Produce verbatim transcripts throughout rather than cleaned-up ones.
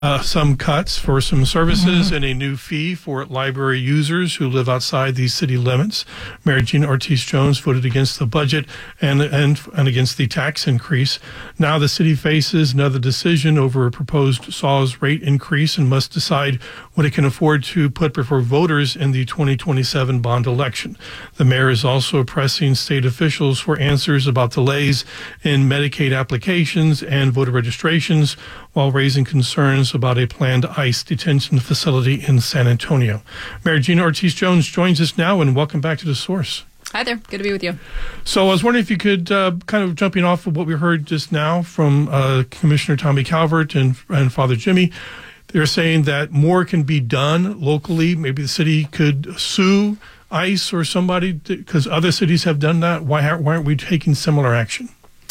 Uh, some cuts for some services mm-hmm. and a new fee for library users who live outside these city limits. Mayor Gina Ortiz-Jones voted against the budget and, and and against the tax increase. Now the city faces another decision over a proposed S A W's rate increase and must decide what it can afford to put before voters in the twenty twenty-seven bond election. The mayor is also pressing state officials for answers about delays in Medicaid applications and voter registrations, while raising concerns about a planned ICE detention facility in San Antonio. Mayor Gina Ortiz-Jones joins us now, and welcome back to The Source. Hi there. Good to be with you. So I was wondering if you could, uh, kind of jumping off of what we heard just now from uh, Commissioner Tommy Calvert and, and Father Jimmy, they're saying that more can be done locally. Maybe the city could sue ICE or somebody because other cities have done that. Why, why aren't we taking similar action?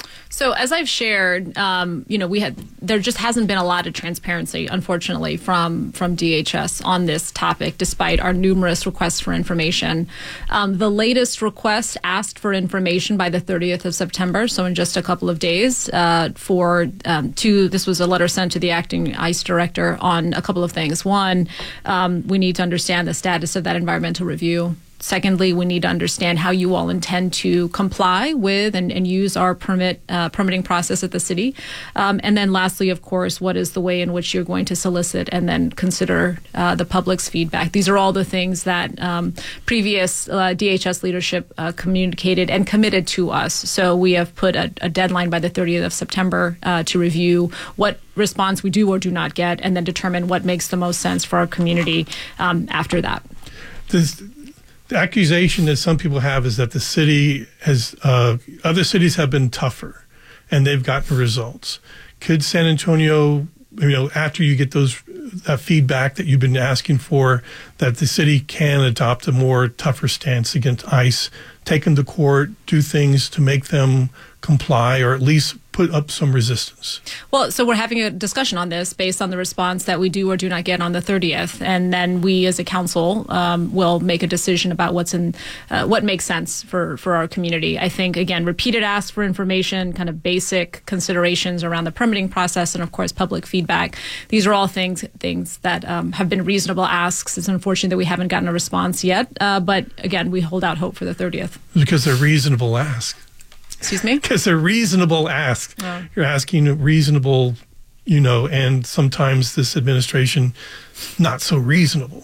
So as I've shared, um, you know, we had there just hasn't been a lot of transparency, unfortunately, from from D H S on this topic, despite our numerous requests for information. Um, the latest request asked for information by the thirtieth of September, so in just a couple of days. Uh, for um, two, this was a letter sent to the acting ICE director on a couple of things. One, um, we need to understand the status of that environmental review. Secondly, we need to understand how you all intend to comply with and, and use our permit uh, permitting process at the city. Um, and then lastly, of course, what is the way in which you're going to solicit and then consider uh, the public's feedback? These are all the things that um, previous uh, D H S leadership uh, communicated and committed to us. So we have put a, a deadline by the thirtieth of September uh, to review what response we do or do not get and then determine what makes the most sense for our community um, after that. Does The accusation that some people have is that the city has, uh, other cities have been tougher and they've gotten results. Could San Antonio, you know, after you get those, that feedback that you've been asking for, that the city can adopt a more tougher stance against ICE, take them to court, do things to make them comply or at least put up some resistance? Well, so we're having a discussion on this based on the response that we do or do not get on the thirtieth, and then we as a council um, will make a decision about what's in uh, what makes sense for for our community. I think, again, repeated asks for information, kind of basic considerations around the permitting process, and of course public feedback. These are all things things that um, have been reasonable asks. It's unfortunate that we haven't gotten a response yet, uh, but again, we hold out hope for the thirtieth. Because they're reasonable asks. Excuse me? Because they're reasonable asks. Oh. You're asking reasonable, you know, and sometimes this administration, not so reasonable.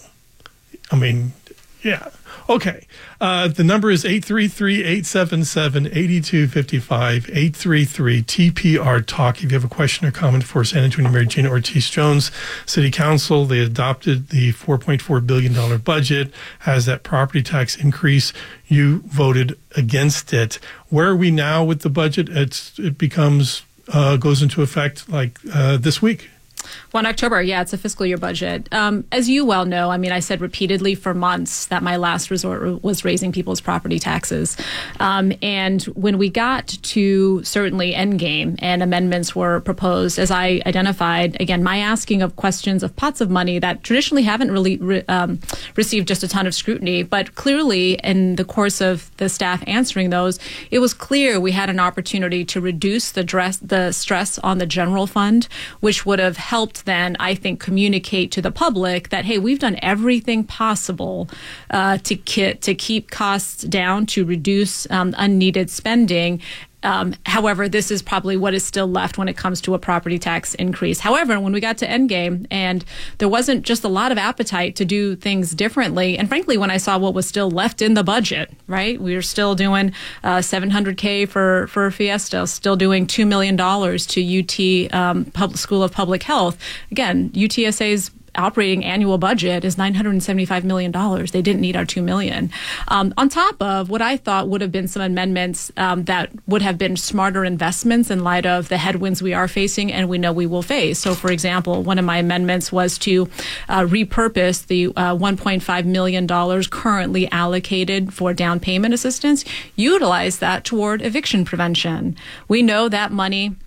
I mean, yeah. Okay. Uh, the number is eight three three, eight seven seven, eight two five five, eight three three T P R Talk. If you have a question or comment for San Antonio Mayor Gina Ortiz-Jones, City Council, they adopted the four point four billion dollars budget, has that property tax increase. You voted against it. Where are we now with the budget? It's, it becomes, uh, goes into effect like uh, this week. Well, in October, yeah, it's a fiscal year budget. Um, as you well know, I mean, I said repeatedly for months that my last resort was raising people's property taxes. Um, and when we got to certainly endgame and amendments were proposed, as I identified, again, my asking of questions of pots of money that traditionally haven't really re, um, received just a ton of scrutiny, but clearly in the course of the staff answering those, it was clear we had an opportunity to reduce the, dress, the stress on the general fund, which would have helped then, I think, communicate to the public that, hey, we've done everything possible uh, to, ki- to keep costs down, to reduce um, unneeded spending. Um, however, this is probably what is still left when it comes to a property tax increase. However, when we got to endgame and there wasn't just a lot of appetite to do things differently, and frankly, when I saw what was still left in the budget, right, we were still doing uh, seven hundred K for, for Fiesta, still doing two million dollars to U T um, Public School of Public Health. Again, U T S A's operating annual budget is nine hundred seventy-five million dollars. They didn't need our two million dollars. Um, on top of what I thought would have been some amendments um, that would have been smarter investments in light of the headwinds we are facing and we know we will face. So, for example, one of my amendments was to uh, repurpose the uh, one point five million dollars currently allocated for down payment assistance, utilize that toward eviction prevention. We know that money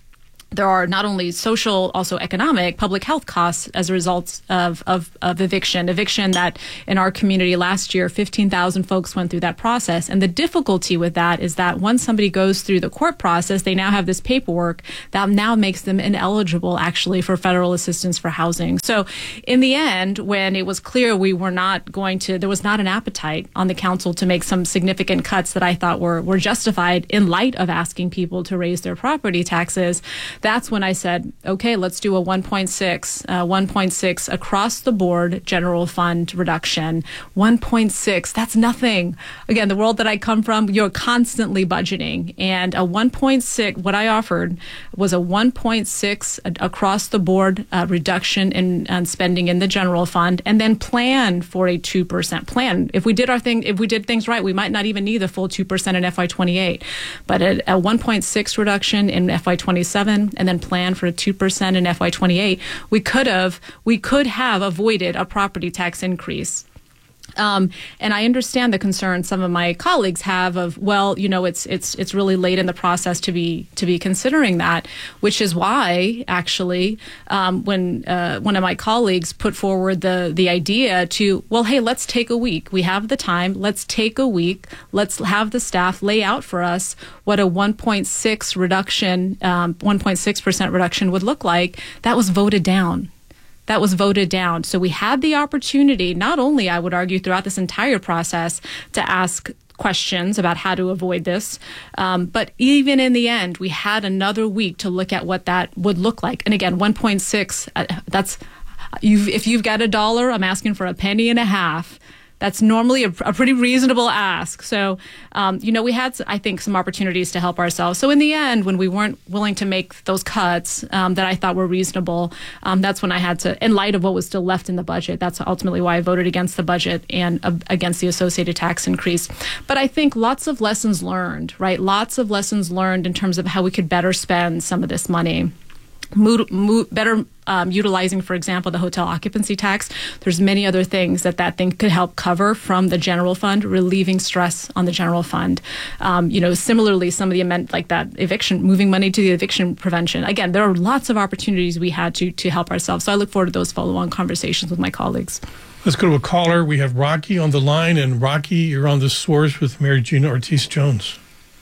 there are not only social, also economic, public health costs as a result of, of, of eviction. Eviction that in our community last year, fifteen thousand folks went through that process. And the difficulty with that is that once somebody goes through the court process, they now have this paperwork that now makes them ineligible actually for federal assistance for housing. So in the end, when it was clear we were not going to, there was not an appetite on the council to make some significant cuts that I thought were, were justified in light of asking people to raise their property taxes, that's when I said, okay, let's do a one point six, uh, one point six across the board general fund reduction. one point six, that's nothing. Again, the world that I come from, you're constantly budgeting. And a one point six, what I offered was a one point six across the board uh, reduction in, in spending in the general fund, and then plan for a two percent plan. If we did our thing, if we did things right, we might not even need the full two percent in F Y twenty-eight. But a, a one point six reduction in F Y twenty-seven, and then plan for a two percent in F Y twenty-eight, we could have we could have avoided a property tax increase. Um, and I understand the concern some of my colleagues have of, well, you know, it's it's it's really late in the process to be to be considering that, which is why actually um, when uh, one of my colleagues put forward the the idea to, well, hey, let's take a week. We have the time. Let's take a week. Let's have the staff lay out for us what a one point six reduction, um, one point six percent reduction would look like. That was voted down. That was voted down. So we had the opportunity, not only, I would argue, throughout this entire process, to ask questions about how to avoid this, um, but even in the end, we had another week to look at what that would look like. And again, one point six, uh, that's, you've, if you've got a dollar, I'm asking for a penny and a half. That's normally a, a pretty reasonable ask. So, um, you know, we had, I think, some opportunities to help ourselves. So in the end, when we weren't willing to make those cuts um, that I thought were reasonable, um, that's when I had to, in light of what was still left in the budget, that's ultimately why I voted against the budget and uh, against the associated tax increase. But I think lots of lessons learned, right? Lots of lessons learned in terms of how we could better spend some of this money. Mood, mood, better um, utilizing, for example, the hotel occupancy tax. There's many other things that that thing could help cover from the general fund, relieving stress on the general fund. Um, you know, similarly, some of the amend like that eviction, moving money to the eviction prevention. Again, there are lots of opportunities we had to to help ourselves. So I look forward to those follow-on conversations with my colleagues. Let's go to a caller. We have Rocky on the line, and Rocky, you're on the Source with Mary Gina Ortiz-Jones.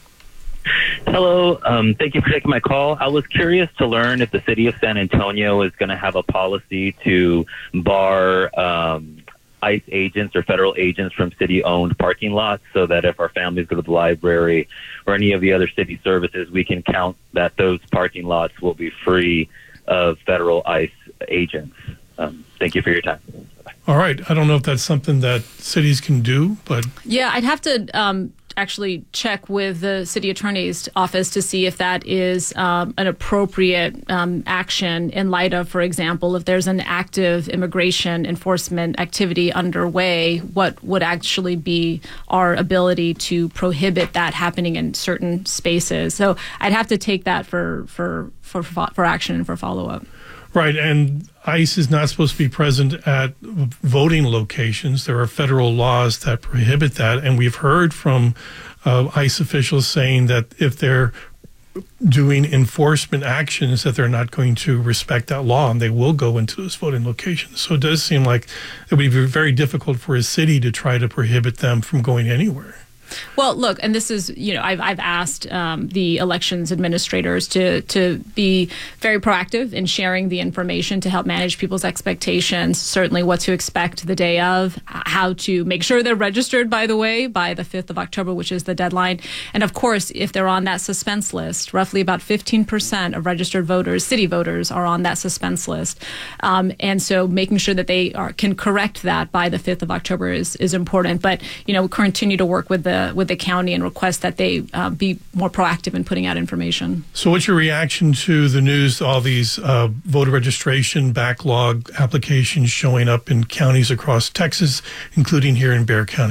Hello. Um, thank you for taking my call. I was curious to learn if the city of San Antonio is going to have a policy to bar um, ICE agents or federal agents from city-owned parking lots, so that if our families go to the library or any of the other city services, we can count that those parking lots will be free of federal ICE agents. Um, thank you for your time. All right. I don't know if that's something that cities can do, but... Yeah, I'd have to... Um actually check with the city attorney's office to see if that is um, an appropriate um, action in light of, for example, if there's an active immigration enforcement activity underway, what would actually be our ability to prohibit that happening in certain spaces. So I'd have to take that for for for, for action and for follow-up. Right, and ICE is not supposed to be present at voting locations. There are federal laws that prohibit that, and we've heard from uh, ICE officials saying that if they're doing enforcement actions, that they're not going to respect that law, and they will go into those voting locations. So it does seem like it would be very difficult for a city to try to prohibit them from going anywhere. Well, look, and this is, you know, I've, I've asked um, the elections administrators to to be very proactive in sharing the information to help manage people's expectations, certainly what to expect the day of, how to make sure they're registered, by the way, by the fifth of October, which is the deadline. And of course, if they're on that suspense list, roughly about fifteen percent of registered voters, city voters, are on that suspense list. Um, and so making sure that they are, can correct that by the fifth of October is, is important. But, you know, we continue to work with the with the county and request that they uh, be more proactive in putting out information. So what's your reaction to the news, all these uh, voter registration backlog applications showing up in counties across Texas, including here in Bexar County?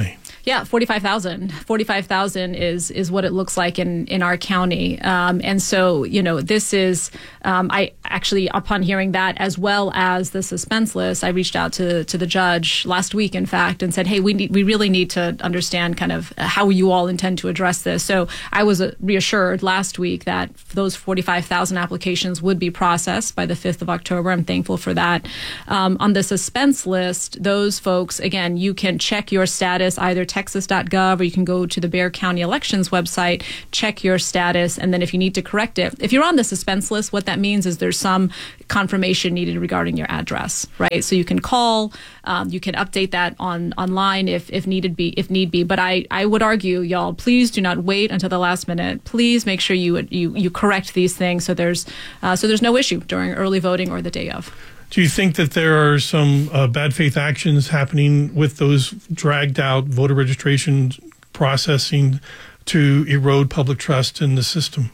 Yeah, forty-five thousand. forty-five thousand is is what it looks like in, in our county. Um, and so, you know, this is, um, I actually, upon hearing that, as well as the suspense list, I reached out to, to the judge last week, in fact, and said, hey, we need, we really need to understand kind of how you all intend to address this. So I was uh, reassured last week that those forty-five thousand applications would be processed by the fifth of October. I'm thankful for that. Um, on the suspense list, those folks, again, you can check your status either texas dot gov or you can go to the Bexar County Elections website, check your status, and then if you need to correct it, if you're on the suspense list, what that means is there's some confirmation needed regarding your address, right? So you can call, um, you can update that on online if if needed be if need be. But I I would argue, y'all, please do not wait until the last minute. Please make sure you you you correct these things so there's uh, so there's no issue during early voting or the day of. Do you think that there are some uh, bad faith actions happening with those dragged out voter registration processing to erode public trust in the system?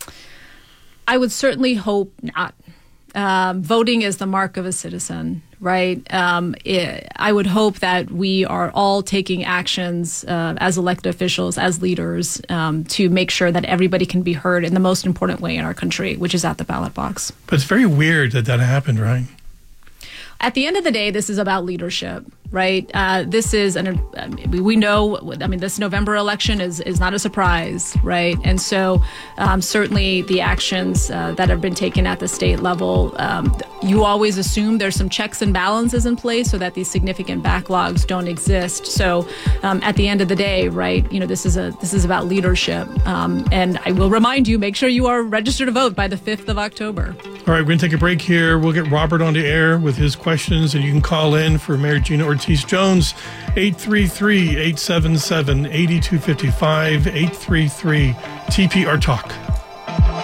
I would certainly hope not. Um, voting is the mark of a citizen, right? Um, it, I would hope that we are all taking actions uh, as elected officials, as leaders, um, to make sure that everybody can be heard in the most important way in our country, which is at the ballot box. But it's very weird that that happened, right? At the end of the day, this is about leadership, right? Uh, this is, an, uh, we know, I mean, this November election is, is not a surprise, right? And so um, certainly the actions uh, that have been taken at the state level, um, you always assume there's some checks and balances in place so that these significant backlogs don't exist. So um, at the end of the day, right, you know, this is a this is about leadership. Um, and I will remind you, make sure you are registered to vote by the fifth of October. All right, we're going to take a break here. We'll get Robert on the air with his questions, and you can call in for Mayor Gina Ortiz-Jones, eight three three, eight seven seven, eight two five five, eight three three T P R Talk.